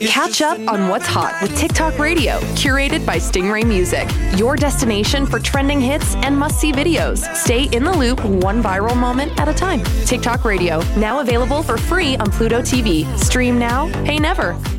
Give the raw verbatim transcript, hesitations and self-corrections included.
Catch up on what's hot with TikTok Radio, curated by Stingray Music. Your destination for trending hits and must-see videos. Stay in the loop one viral moment at a time. TikTok Radio, now available for free on Pluto T V. Stream now, pay never.